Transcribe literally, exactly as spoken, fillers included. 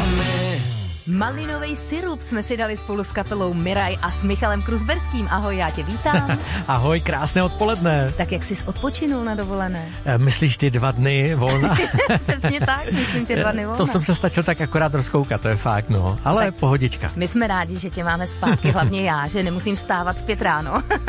my. Malinový sirup jsme si dali spolu s kapelou Miraj a s Michalem Kruzberským. Ahoj, já tě vítám. Ahoj, krásné odpoledne. Tak jak jsi odpočinul na dovolené? E, myslíš ty dva dny volna? Přesně tak, myslím ty dva dny volna. To jsem se stačil tak akorát rozkoukat, to je fakt, no. Ale tak pohodička. My jsme rádi, že tě máme zpátky, hlavně já, že nemusím vstávat v pět ráno.